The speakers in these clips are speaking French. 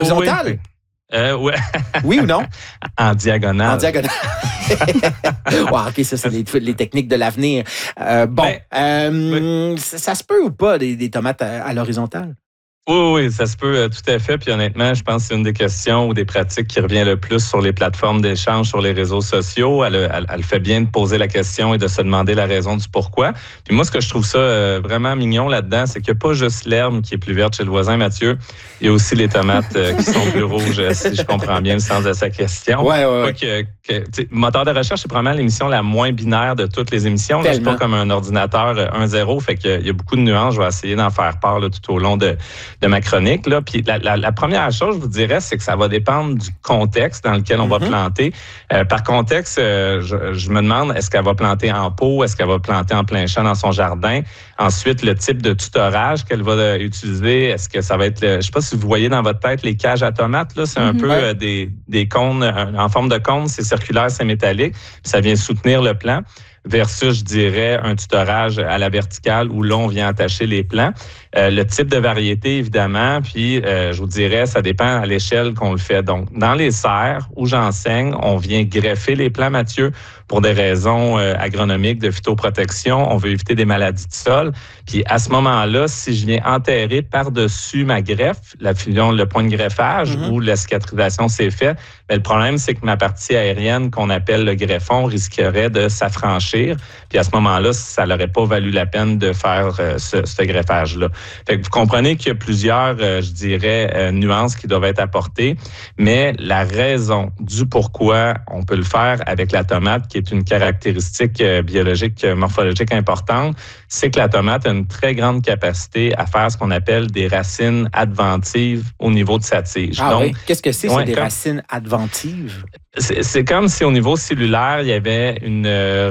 Horizontale? Ouais. Oui ou non? En diagonale. En diagonale. Wow, OK, ça, c'est les techniques de l'avenir. Ça se peut ou pas, des tomates à l'horizontale? Oui, ça se peut tout à fait. Puis honnêtement, je pense que c'est une des questions ou des pratiques qui revient le plus sur les plateformes d'échange, sur les réseaux sociaux. Elle fait bien de poser la question et de se demander la raison du pourquoi. Puis moi, ce que je trouve ça vraiment mignon là-dedans, c'est qu'il n'y a pas juste l'herbe qui est plus verte chez le voisin, Mathieu. Il y a aussi les tomates qui sont plus rouges, si je comprends bien le sens de sa question. Ouais. Moteur de recherche, c'est probablement l'émission la moins binaire de toutes les émissions. C'est pas comme un ordinateur 1-0. Fait qu'il y a beaucoup de nuances. Je vais essayer d'en faire part là, tout au long de ma chronique. Là. Puis la première chose, je vous dirais, c'est que ça va dépendre du contexte dans lequel on va planter. Par contexte, je me demande, est-ce qu'elle va planter en pot? Est-ce qu'elle va planter en plein champ dans son jardin? Ensuite, le type de tutorage qu'elle va utiliser, est-ce que ça va être... je sais pas si vous voyez dans votre tête les cages à tomates. Là, c'est un peu des cônes en forme de cône. C'est circulaire, c'est métallique. Ça vient soutenir le plant. Versus, je dirais, un tutorage à la verticale où là, on vient attacher les plants. Le type de variété, évidemment, puis je vous dirais, ça dépend à l'échelle qu'on le fait. Donc, dans les serres où j'enseigne, on vient greffer les plants, Mathieu, pour des raisons agronomiques, de phytoprotection. On veut éviter des maladies de sol. Puis à ce moment-là, si je viens enterrer par-dessus ma greffe, le point de greffage où la cicatrisation s'est faite, mais le problème, c'est que ma partie aérienne qu'on appelle le greffon risquerait de s'affranchir. Puis à ce moment-là, ça n'aurait pas valu la peine de faire ce greffage-là. Fait que vous comprenez qu'il y a plusieurs, je dirais, nuances qui doivent être apportées, mais la raison du pourquoi on peut le faire avec la tomate, qui est une caractéristique biologique, morphologique importante, c'est que la tomate a une très grande capacité à faire ce qu'on appelle des racines adventives au niveau de sa tige. Ah donc, oui? Qu'est-ce que c'est, des racines adventives? C'est comme si au niveau cellulaire, il y avait une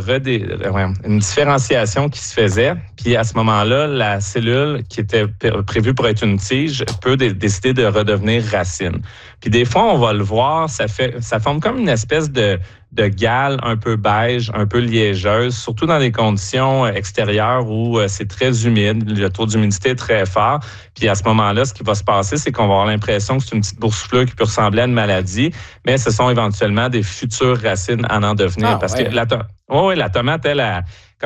différenciation qui se faisait. Puis à ce moment-là, la cellule qui était prévue pour être une tige peut décider de redevenir racine. Puis des fois, on va le voir, ça forme comme une espèce de gale un peu beige, un peu liégeuse, surtout dans des conditions extérieures où c'est très humide, le taux d'humidité est très fort. Puis à ce moment-là, ce qui va se passer, c'est qu'on va avoir l'impression que c'est une petite boursouflure qui peut ressembler à une maladie, mais ce sont éventuellement des futures racines à en devenir. Parce que la tomate, elle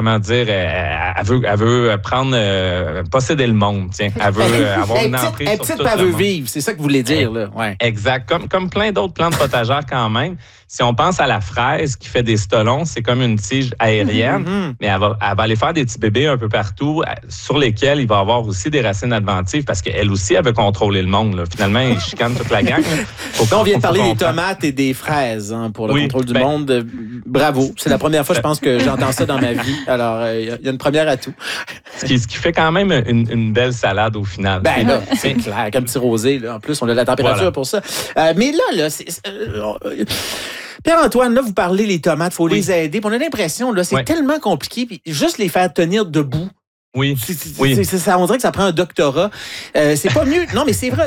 veut prendre, posséder le monde, tiens. Elle veut avoir une emprise sur tout le monde. Elle veut vivre, c'est ça que vous voulez dire, là. Ouais. Exact. Comme plein d'autres plantes potagères quand même. Si on pense à la fraise qui fait des stolons, c'est comme une tige aérienne, mais elle va aller faire des petits bébés un peu partout sur lesquels il va avoir aussi des racines adventives parce qu'elle aussi, elle veut contrôler le monde. Là. Finalement, elle chicane toute la gang. On vient de parler des tomates et des fraises pour le contrôle du monde. Bravo. C'est la première fois, je pense, que j'entends ça dans ma vie. Alors, il y a une première à tout. Ce qui fait quand même une belle salade au final. Ben là, c'est clair. Avec un petit rosé, là. En plus, on a la température pour ça. Mais là, Pierre-Antoine, là, vous parlez les tomates, il faut les aider. On a l'impression, là, c'est tellement compliqué, puis juste les faire tenir debout. Oui. Ça, on dirait que ça prend un doctorat. C'est pas mieux. Non, mais c'est vrai,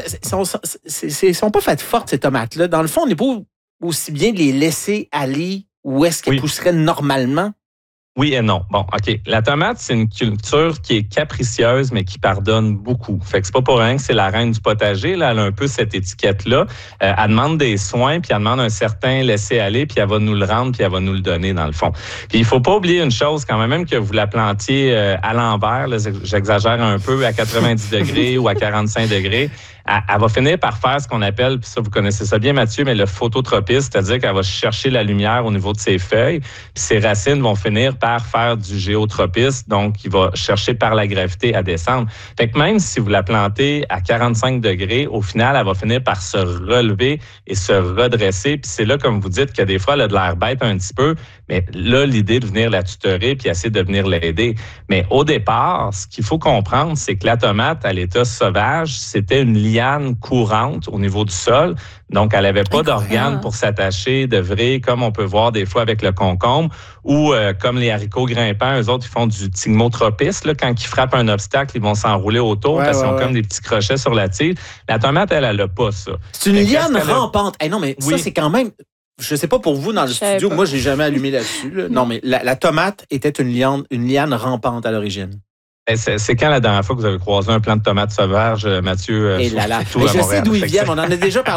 ils sont pas faites fortes, ces tomates-là. Dans le fond, on n'est pas aussi bien de les laisser aller où est-ce qu'elles pousseraient normalement. Oui et non. Bon, OK. La tomate, c'est une culture qui est capricieuse, mais qui pardonne beaucoup. Fait que c'est pas pour rien que c'est la reine du potager. Là, elle a un peu cette étiquette-là. Elle demande des soins, puis elle demande un certain laisser-aller, puis elle va nous le rendre, puis elle va nous le donner, dans le fond. Puis il faut pas oublier une chose, quand même que vous la plantiez à l'envers, là, j'exagère un peu, à 90 degrés ou à 45 degrés, elle va finir par faire ce qu'on appelle, puis ça, vous connaissez ça bien, Mathieu, mais le phototropisme, c'est-à-dire qu'elle va chercher la lumière au niveau de ses feuilles, puis ses racines vont finir par faire du géotropisme, donc il va chercher par la gravité à descendre. Fait que même si vous la plantez à 45 degrés, au final, elle va finir par se relever et se redresser, puis c'est là, comme vous dites, que des fois, elle a de l'air bête un petit peu, mais là, l'idée de venir la tutorer puis essayer de venir l'aider. Mais au départ, ce qu'il faut comprendre, c'est que la tomate, à l'état sauvage, c'était une liane courante au niveau du sol. Donc, elle n'avait pas d'organes pour s'attacher, de vraies, comme on peut voir des fois avec le concombre, ou comme les haricots grimpants, eux autres, ils font du tigmotropisme. Là, quand ils frappent un obstacle, ils vont s'enrouler autour parce qu'ils ont comme des petits crochets sur la tige. La tomate, elle n'a pas ça. C'est une liane rampante. Non, mais ça, c'est quand même... Je sais pas pour vous dans le studio, moi, j'ai jamais allumé là-dessus. Là. Non, mais la tomate était une liane rampante à l'origine. C'est quand la dernière fois que vous avez croisé un plant de tomates sauvages, Mathieu? Et là là. Surtout à Je sais Montréal. d'où ils viennent. On en a déjà parlé.